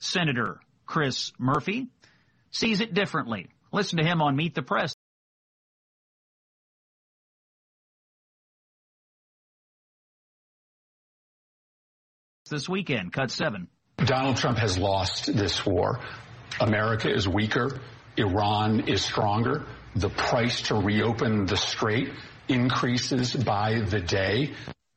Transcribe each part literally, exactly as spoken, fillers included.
Senator Chris Murphy sees it differently. Listen to him on Meet the Press this weekend. Cut seven. Donald Trump has lost this war. America is weaker. Iran is stronger. The price to reopen the strait increases by the day.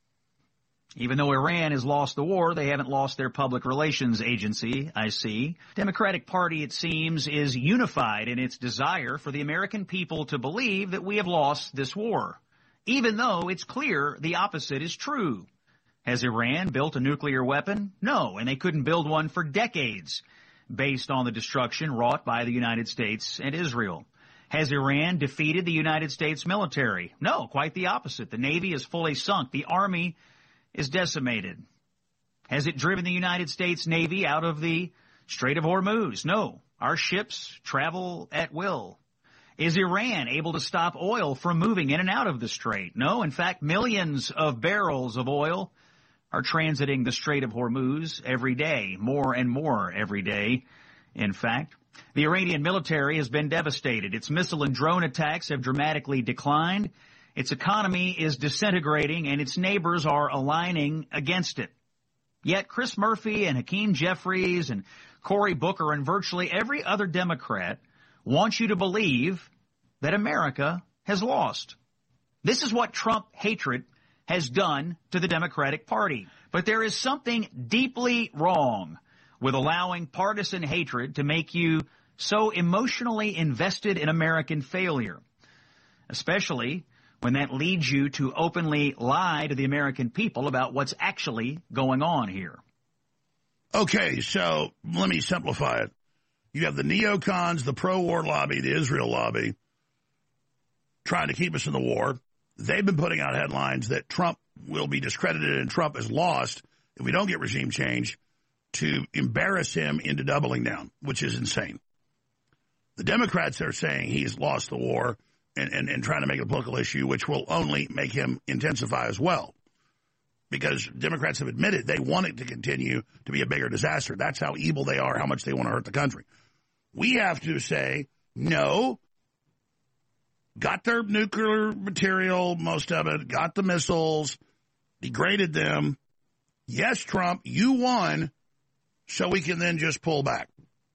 Even though Iran has lost the war, they haven't lost their public relations agency, I see. Democratic Party, it seems, is unified in its desire for the American people to believe that we have lost this war, even though it's clear the opposite is true. Has Iran built a nuclear weapon? No, and they couldn't build one for decades, based on the destruction wrought by the United States and Israel. Has Iran defeated the United States military? No, quite the opposite. The Navy is fully sunk. The Army is decimated. Has it driven the United States Navy out of the Strait of Hormuz? No. Our ships travel at will. Is Iran able to stop oil from moving in and out of the strait? No. In fact, millions of barrels of oil are transiting the Strait of Hormuz every day, more and more every day. In fact, the Iranian military has been devastated. Its missile and drone attacks have dramatically declined. Its economy is disintegrating, and its neighbors are aligning against it. Yet Chris Murphy and Hakeem Jeffries and Cory Booker and virtually every other Democrat want you to believe that America has lost. This is what Trump hatred has done to the Democratic Party. But there is something deeply wrong with allowing partisan hatred to make you so emotionally invested in American failure, especially when that leads you to openly lie to the American people about what's actually going on here. Okay, so let me simplify it. You have the neocons, the pro-war lobby, the Israel lobby, trying to keep us in the war. They've been putting out headlines that Trump will be discredited and Trump is lost if we don't get regime change, to embarrass him into doubling down, which is insane. The Democrats are saying he's lost the war and, and, and trying to make it a political issue, which will only make him intensify as well. Because Democrats have admitted they want it to continue to be a bigger disaster. That's how evil they are, how much they want to hurt the country. We have to say, no, got their nuclear material, most of it, got the missiles, degraded them. Yes, Trump, you won, so we can then just pull back.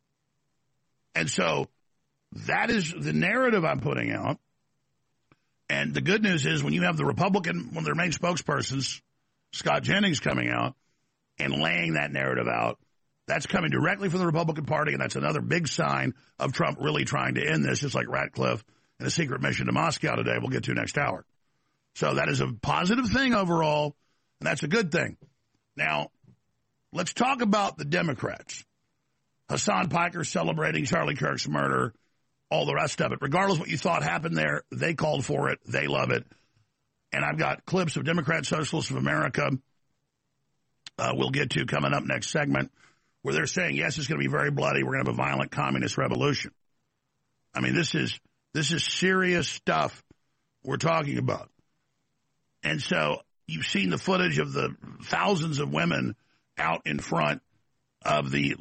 And so that is the narrative I'm putting out. And the good news is when you have the Republican, one of their main spokespersons, Scott Jennings, coming out and laying that narrative out, that's coming directly from the Republican Party, and that's another big sign of Trump really trying to end this, just like Ratcliffe and a secret mission to Moscow today we'll get to next hour. So that is a positive thing overall, and that's a good thing. Now, let's talk about the Democrats. Hassan Piker celebrating Charlie Kirk's murder, all the rest of it. Regardless of what you thought happened there, they called for it. They love it. And I've got clips of Democrat Socialists of America uh, we'll get to coming up next segment, where they're saying, yes, it's going to be very bloody. We're going to have a violent communist revolution. I mean, this is this is serious stuff we're talking about. And so you've seen the footage of the thousands of women out in front of the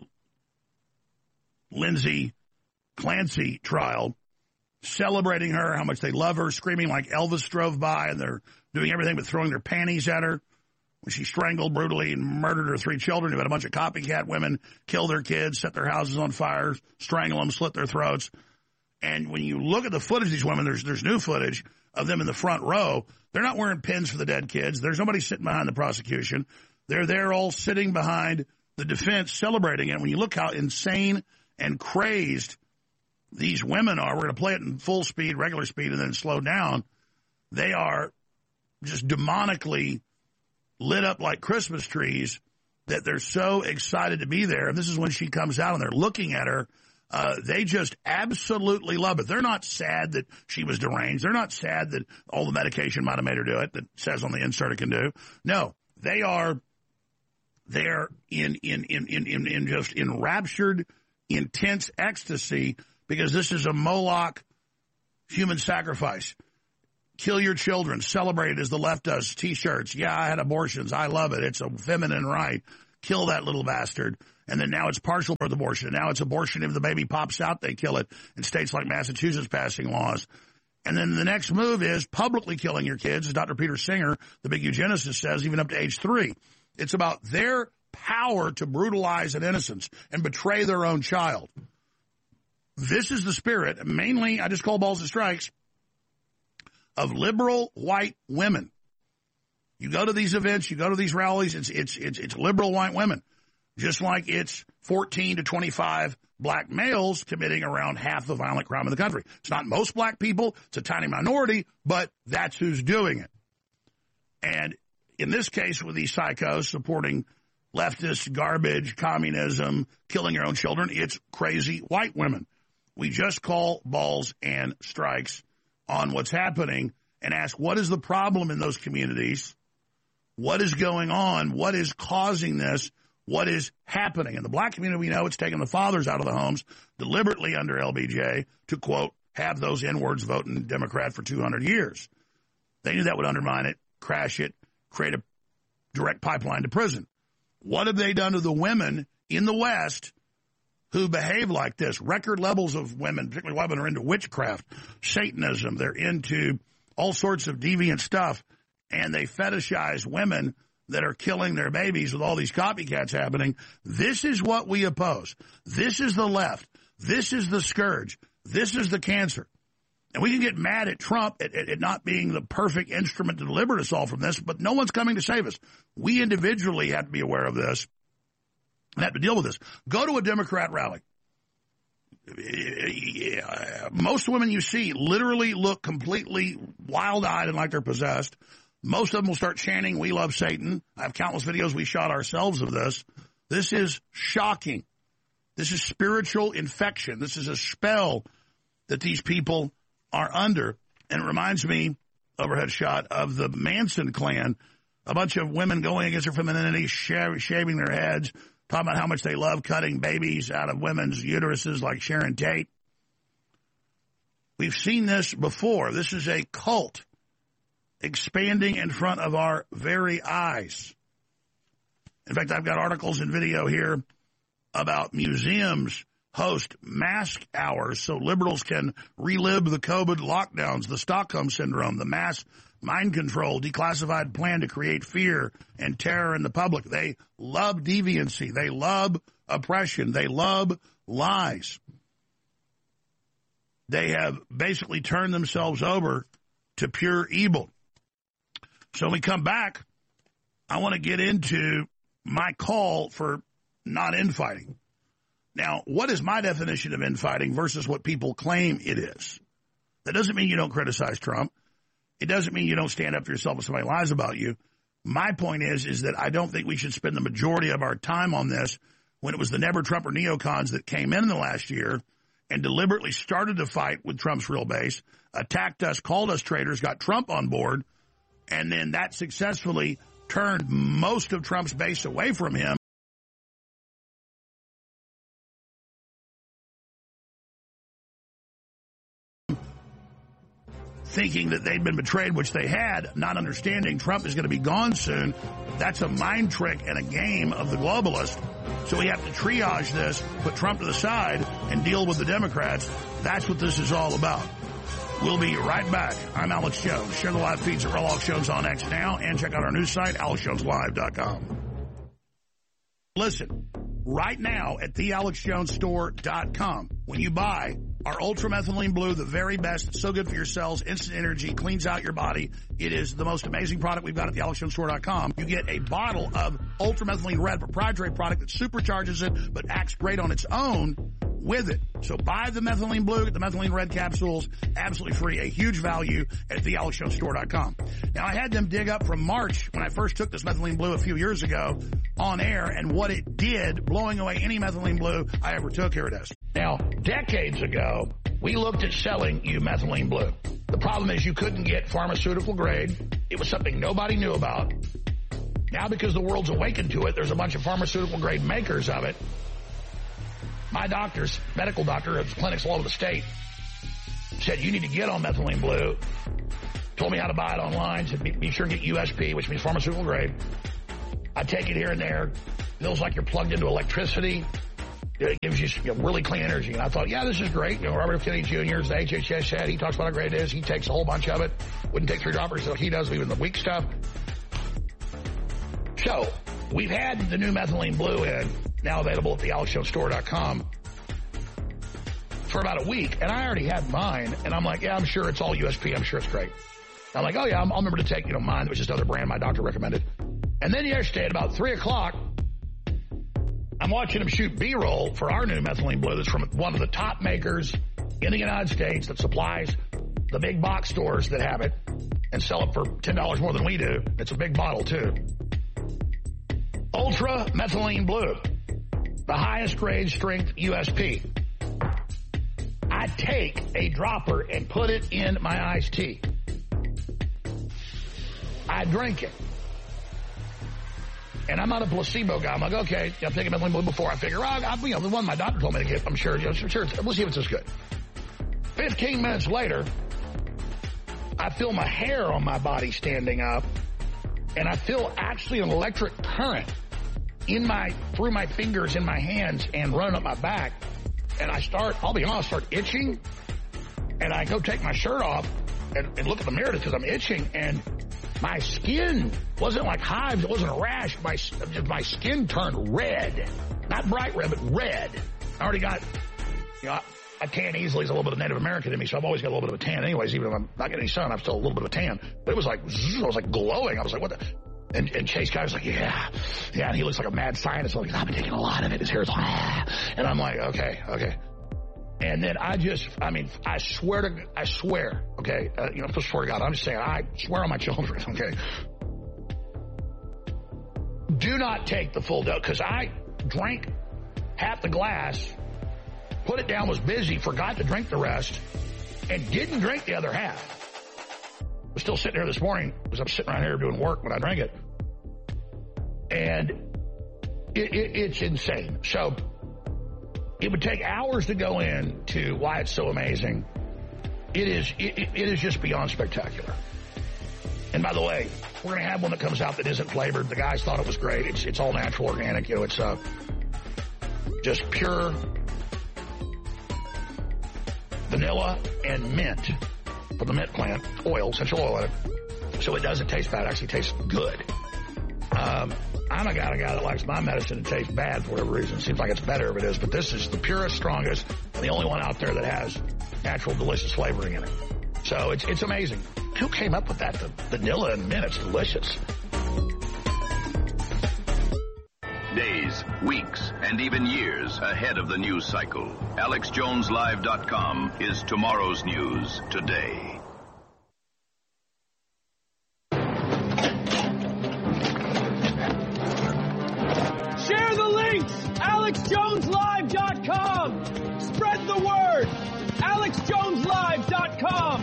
Lindsay Clancy trial, celebrating her, how much they love her, screaming like Elvis drove by, and they're doing everything but throwing their panties at her when she strangled brutally and murdered her three children. You've had a bunch of copycat women kill their kids, set their houses on fire, strangle them, slit their throats. And when you look at the footage of these women, there's there's new footage of them in the front row. They're not wearing pins for the dead kids. There's nobody sitting behind the prosecution. They're there all sitting behind the defense celebrating it. When you look how insane and crazed these women are, we're going to play it in full speed, regular speed, and then slow down. They are just demonically lit up like Christmas trees that they're so excited to be there. And this is when she comes out and they're looking at her. Uh, they just absolutely love it. They're not sad that she was deranged. They're not sad that all the medication might have made her do it, that says on the insert it can do. No, they are there in, in, in, in, in, in just enraptured, intense ecstasy, because this is a Moloch human sacrifice. Kill your children. Celebrate it as the left does. T-shirts. Yeah, I had abortions. I love it. It's a feminine right. Kill that little bastard. And then now it's partial birth abortion. And now it's abortion. If the baby pops out, they kill it. In states like Massachusetts passing laws. And then the next move is publicly killing your kids, as Doctor Peter Singer, the big eugenicist, says, even up to age three. It's about their power to brutalize an innocence and betray their own child. This is the spirit, mainly, I just call balls and strikes, of liberal white women. You go to these events, you go to these rallies, it's it's it's, it's liberal white women. Just like it's fourteen to twenty-five black males committing around half the violent crime in the country. It's not most black people, it's a tiny minority, but that's who's doing it. And in this case, with these psychos supporting leftist garbage, communism, killing your own children, it's crazy white women. We just call balls and strikes on what's happening and ask, what is the problem in those communities? What is going on? What is causing this? What is happening? In the black community, we know it's taking the fathers out of the homes deliberately under L B J to, quote, have those N-words voting Democrat for two hundred years. They knew that would undermine it, crash it, create a direct pipeline to prison. What have they done to the women in the West who behave like this? Record levels of women, particularly white women, are into witchcraft, Satanism. They're into all sorts of deviant stuff, and they fetishize women that are killing their babies with all these copycats happening. This is what we oppose. This is the left. This is the scourge. This is the cancer. And we can get mad at Trump at, at, at not being the perfect instrument to deliver us all from this, but no one's coming to save us. We individually have to be aware of this and have to deal with this. Go to a Democrat rally. Most women you see literally look completely wild-eyed and like they're possessed. Most of them will start chanting, "We love Satan." I have countless videos we shot ourselves of this. This is shocking. This is spiritual infection. This is a spell that these people are under. And it reminds me, overhead shot, of the Manson clan. A bunch of women going against their femininity, shaving their heads, talking about how much they love cutting babies out of women's uteruses like Sharon Tate. We've seen this before. This is a cult expanding in front of our very eyes. In fact, I've got articles and video here about museums host mask hours so liberals can relive the COVID lockdowns, the Stockholm Syndrome, the mass mind control, declassified plan to create fear and terror in the public. They love deviancy. They love oppression. They love lies. They have basically turned themselves over to pure evil. So when we come back, I want to get into my call for not infighting. Now, what is my definition of infighting versus what people claim it is? That doesn't mean you don't criticize Trump. It doesn't mean you don't stand up for yourself if somebody lies about you. My point is, is that I don't think we should spend the majority of our time on this when it was the Never Trump or neocons that came in in the last year and deliberately started to fight with Trump's real base, attacked us, called us traitors, got Trump on board, and then that successfully turned most of Trump's base away from him. Thinking that they'd been betrayed, which they had, not understanding Trump is going to be gone soon. That's a mind trick and a game of the globalist. So we have to triage this, put Trump to the side, and deal with the Democrats. That's what this is all about. We'll be right back. I'm Alex Jones. Share the live feeds at Real Alex Jones on X now, and check out our news site, alex jones live dot com. Listen, right now at the alex jones store dot com, when you buy our Ultramethylene Blue, the very best, so good for your cells, instant energy, cleans out your body. It is the most amazing product we've got at the alex jones store dot com. You get a bottle of Ultramethylene Red, proprietary product that supercharges it but acts great on its own with it. So buy the Methylene Blue, get the Methylene Red capsules, absolutely free, a huge value at the alex jones store dot com. Now, I had them dig up from March when I first took this Methylene Blue a few years ago on air and what it did, blowing away any Methylene Blue I ever took. Here it is. Now, decades ago, we looked at selling you Methylene Blue. The problem is you couldn't get pharmaceutical grade. It was something nobody knew about. Now, because the world's awakened to it, there's a bunch of pharmaceutical grade makers of it. My doctors, medical doctor at clinics all over the state, said you need to get on Methylene Blue. Told me how to buy it online. Said be, be sure to get U S P, which means pharmaceutical grade. I take it here and there. feels like you're plugged into electricity. It gives you, you know, really clean energy. And I thought, yeah, this is great. You know, Robert F. Kennedy Junior is the H H S head. He talks about how great it is. He takes a whole bunch of it. Wouldn't take three droppers like he does, even the weak stuff. So, we've had the new methylene blue in, now available at the alex jones store dot com, for about a week. And I already had mine. And I'm like, yeah, I'm sure it's all U S P. I'm sure it's great. I'm like, oh, yeah, I'll remember to take, you know, mine. It was just another brand my doctor recommended. And then yesterday at about three o'clock, I'm watching him shoot B-roll for our new methylene blue that's from one of the top makers in the United States that supplies the big box stores that have it and sell it for ten dollars more than we do. It's a big bottle, too. Ultra Methylene Blue, the highest grade strength U S P. I take a dropper and put it in my iced tea. I drink it. And I'm not a placebo guy. I'm like, okay, I'm taking methylene blue before I figure out, I, you know, the one my doctor told me to get, I'm sure, you know, sure, we'll see if it's as good. fifteen minutes later, I feel my hair on my body standing up, and I feel actually an electric current in my, through my fingers in my hands and running up my back. And I start, I'll be honest, start itching, and I go take my shirt off and, and look at the mirror because I'm itching, and my skin wasn't like hives. It wasn't a rash. My, my skin turned red. Not bright red, but red. I already got, you know, I, I tan easily as a little bit of Native American in me, so I've always got a little bit of a tan anyways. Even if I'm not getting any sun, I'm still a little bit of a tan. But it was like, zzz, I was like glowing. I was like, what the? And, and Chase Guy was like, yeah. Yeah, and he looks like a mad scientist. I'm like, I've been taking a lot of it. His hair's like, ah. And I'm like, okay, okay. And then I just, I mean, I swear to, I swear, okay, uh, you know, I swear to God, I'm just saying, I swear on my children, okay. Do not take the full dose, because I drank half the glass, put it down, was busy, forgot to drink the rest, and didn't drink the other half. I was still sitting here this morning, because I'm sitting around here doing work when I drank it. And it, it, it's insane. So, it would take hours to go into why it's so amazing. It is, it, it is just beyond spectacular. And by the way, we're going to have one that comes out that isn't flavored. The guys thought it was great. It's, it's all natural, organic. You know, it's uh, just pure vanilla and mint from the mint plant, oil, essential oil in it. So it doesn't taste bad. It actually tastes good. Um, I'm a guy, a guy that likes my medicine to taste bad for whatever reason. It seems like it's better if it is, but this is the purest, strongest, and the only one out there that has natural, delicious flavoring in it. So it's it's amazing. Who came up with that? The vanilla and mint, it's delicious. Days, weeks, and even years ahead of the news cycle. alex jones live dot com is tomorrow's news today. Share the links! alex jones live dot com! Spread the word! alex jones live dot com!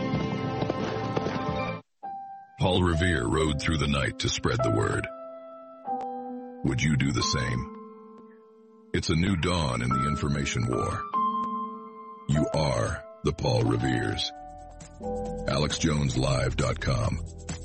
Paul Revere rode through the night to spread the word. Would you do the same? It's a new dawn in the information war. You are the Paul Reveres. alex jones live dot com.